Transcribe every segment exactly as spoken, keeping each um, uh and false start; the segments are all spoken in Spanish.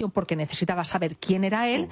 porque necesitaba saber quién era él.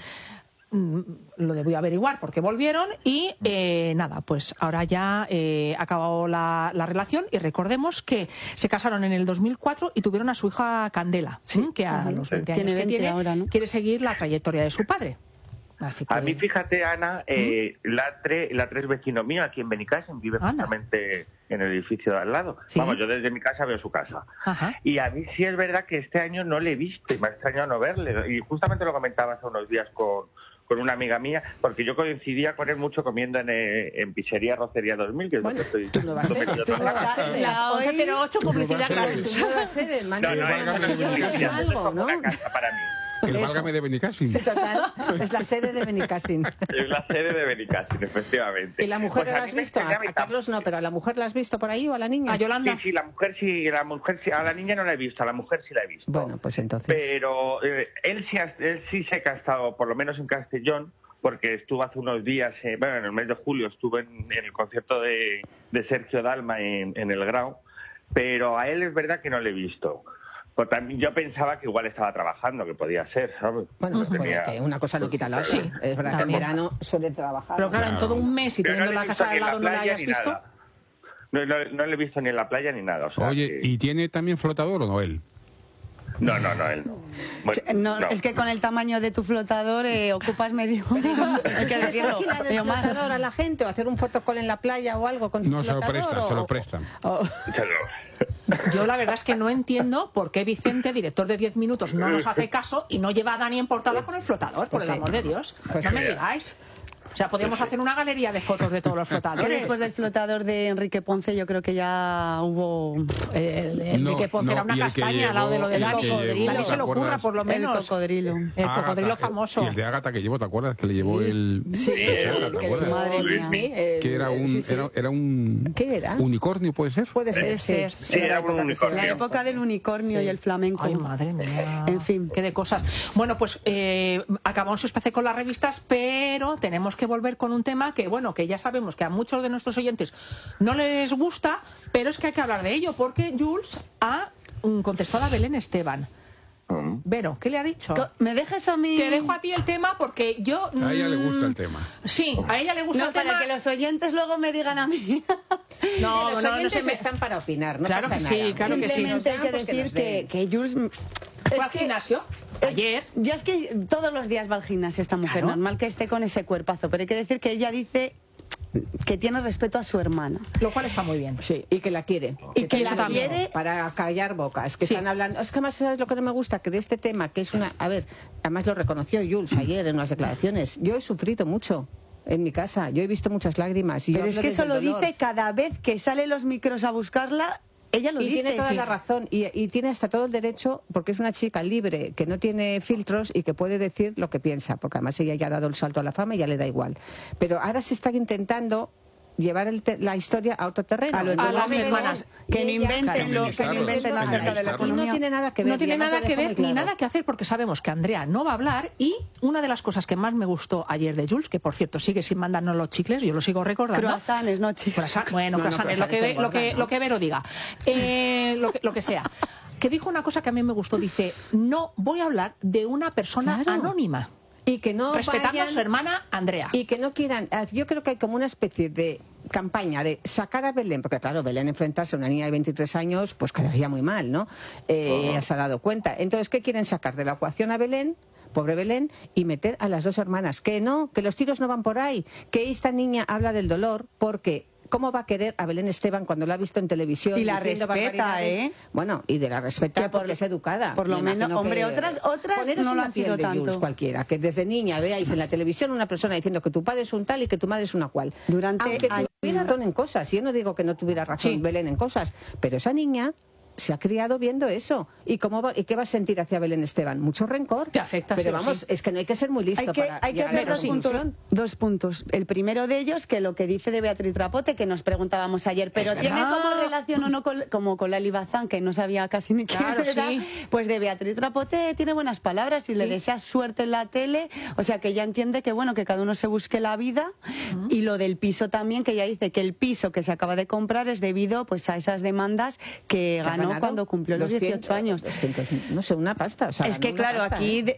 Lo debió averiguar porque volvieron y eh, nada, pues ahora ya eh, ha acabado la, la relación y recordemos que se casaron en el dos mil cuatro y tuvieron a su hija Candela, sí, que a uh-huh. los veinte años tiene veinte que tiene, ahora, ¿no? Quiere seguir la trayectoria de su padre. Así que... A mí, fíjate, Ana, eh, ¿Mm? la tres la tres vecino mío aquí en Benicàssim, vive Anda. justamente en el edificio de al lado. ¿Sí? Vamos, yo desde mi casa veo su casa. Ajá. Y a mí sí es verdad que este año no le he visto y me ha extrañado no verle. Y justamente lo comentaba hace unos días con... con una amiga mía, porque yo coincidía con él mucho comiendo en, en Pizzería Rocería dos mil, que es bueno, lo que estoy... Tú no vas a ser, tú no vas a ser, las once cero ocho publicidad, claro, tú no vas a ser el mancho de algo, ¿no? Una casa para mí. El Válgame de Benicàssim. Sí, total. Es la sede de Benicàssim. Es la sede de Benicàssim, efectivamente. ¿Y la mujer pues la has visto? A, a Carlos no, pero ¿a la mujer la has visto por ahí o a la niña? ¿A Yolanda? Sí, sí, la mujer sí, la mujer sí, a la niña no la he visto, a la mujer sí la he visto. Bueno, pues entonces... Pero eh, él, sí ha, él sí sé que ha estado, por lo menos en Castellón, porque estuvo hace unos días, eh, bueno, en el mes de julio estuve en, en el concierto de, de Sergio Dalma en, en el Grau, pero a él es verdad que no le he visto. Pues también yo pensaba que igual estaba trabajando, que podía ser, ¿sabes? Bueno, no tenía... que una cosa no quita la otra. Sí, es verdad que en verano suele trabajar. Pero claro, en todo un mes y teniendo no la casa al lado no la hayas visto. No, no, no le he visto ni en la playa ni nada. O sea, Oye, que... ¿y tiene también flotador o no él? No, no, no, él no. Bueno, no, no. Es que con el tamaño de tu flotador eh, ocupas medio... ¿Hay que decirlo? ¿Alquilar el flotador a la gente o hacer un fotocall en la playa o algo con tu no, flotador? No, se lo prestan, o... se lo prestan. O... Yo la verdad es que no entiendo por qué Vicente, director de diez minutos, no nos hace caso y no lleva a Dani en portada con el flotador, por pues el sí. amor de Dios. Pues no sí. me digáis. O sea, podríamos sí. hacer una galería de fotos de todos los flotadores. Que después del flotador de Enrique Ponce yo creo que ya hubo... El, el no, Enrique Ponce no, era una castaña llevó, al lado de lo de Dani. El cocodrilo. Dani se lo ocurra, por lo menos. El cocodrilo. El Ágata, cocodrilo famoso. Y el de Ágata que llevó, ¿te acuerdas? Que le llevó el... Sí, el, que el, madre mía. Que era un, sí, sí. Era, era un... ¿Qué era? ¿Unicornio puede ser? Puede ser, ser. Sí, sí era un unicornio. La época del unicornio sí. y el flamenco. Ay, madre mía. En fin. Qué de cosas. Bueno, pues eh, acabamos especie con las revistas, pero tenemos que volver con un tema que, bueno, que ya sabemos que a muchos de nuestros oyentes no les gusta, pero es que hay que hablar de ello, porque Jules ha contestado a Belén Esteban. Vero, ¿qué le ha dicho? ¿Me dejas a mí? Te dejo a ti el tema porque yo... A ella le gusta el tema. Sí, a ella le gusta no, el tema. No, para que los oyentes luego me digan a mí. No, los no, oyentes no se me... están para opinar, no claro pasa que nada. Sí, claro Simplemente que sí. hay que decir que, que, que Jules... ¿Fue al gimnasio? Ayer. Es, ya es que todos los días va al gimnasio esta mujer, claro. Normal que esté con ese cuerpazo, pero hay que decir que ella dice... que tiene respeto a su hermana, lo cual está muy bien, sí, y que la quiere y que, que la quiere para callar bocas, que sí. Están hablando, es que además sabes lo que no me gusta, que de este tema, que es una, a ver, además lo reconoció Jules ayer en unas declaraciones, yo he sufrido mucho en mi casa, yo he visto muchas lágrimas, y pero yo es que eso lo dice cada vez que sale los micros a buscarla. Ella lo y dice. tiene toda sí. la razón y, y tiene hasta todo el derecho, porque es una chica libre, que no tiene filtros y que puede decir lo que piensa, porque además ella ya ha dado el salto a la fama y ya le da igual, pero ahora se está intentando llevar el te la historia a otro terreno, a, lo, a las hermanas que no inventen lo que no inventen acerca de la economía. No tiene nada que ver, no tiene nada que ver ni nada que hacer, porque sabemos que Andrea no va a hablar. Y una de las cosas que más me gustó ayer de Jules, que por cierto sigue sin mandarnos los chicles, yo lo sigo recordando. Croissants, no chicles. Croissant, bueno, no, croissants, no, lo, que ve, lo, que, lo que Vero diga, eh, lo, que, lo que sea. Que dijo una cosa que a mí me gustó, dice, no voy a hablar de una persona claro. anónima. Y que no respetando vayan, a su hermana Andrea. Y que no quieran, yo creo que hay como una especie de campaña de sacar a Belén, porque claro, Belén enfrentarse a una niña de veintitrés años, pues quedaría muy mal, ¿no? Eh, oh. Se ha dado cuenta. Entonces, ¿qué quieren sacar? De la ecuación a Belén, pobre Belén, y meter a las dos hermanas. Que no, que los tiros no van por ahí, que esta niña habla del dolor, porque... ¿Cómo va a querer a Belén Esteban cuando la ha visto en televisión? Y la respeta, ¿eh? Bueno, y de la respeta por, porque es educada. Por lo menos, hombre, otras, otras no lo han sido tanto. Jules cualquiera, que desde niña veáis en la televisión una persona diciendo que tu padre es un tal y que tu madre es una cual. Durante Aunque años. tuviera razón en cosas, yo no digo que no tuviera razón sí. Belén en cosas, pero esa niña... se ha criado viendo eso. ¿Y cómo va, y qué va a sentir hacia Belén Esteban? Mucho rencor. Te afecta. Pero sí, vamos, sí. es que no hay que ser muy listo hay que, para hay que llegar hacer a dos puntos, dos puntos. El primero de ellos, que lo que dice de Beatriz Trapote, que nos preguntábamos ayer, pero es tiene verdad. como relación o no con, como con Lali Bazán, que no sabía casi ni claro, quién era. Sí. Pues de Beatriz Trapote tiene buenas palabras y sí. le desea suerte en la tele. O sea, que ella entiende que, bueno, que cada uno se busque la vida. Uh-huh. Y lo del piso también, que ella dice que el piso que se acaba de comprar es debido pues a esas demandas que ganó cuando cumplió los dieciocho años. doscientos, no sé, una pasta. O sea, es que, claro, pasta, aquí ¿eh?